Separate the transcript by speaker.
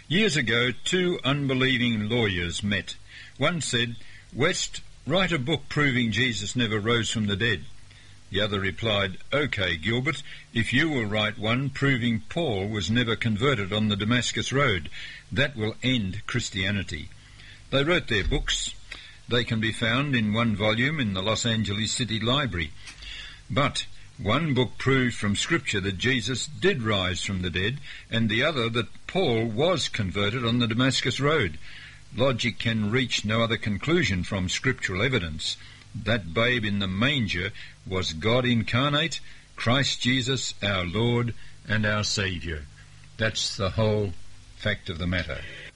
Speaker 1: Years ago, two unbelieving lawyers met. One said, "West, write a book proving Jesus never rose from the dead." The other replied, "OK, Gilbert, if you will write one proving Paul was never converted on the Damascus Road, that will end Christianity." They wrote their books. They can be found in one volume in the Los Angeles City Library. But one book proved from Scripture that Jesus did rise from the dead, and the other that Paul was converted on the Damascus Road. Logic can reach no other conclusion from scriptural evidence. That babe in the manger was God incarnate, Christ Jesus, our Lord and our Saviour. That's the whole fact of the matter.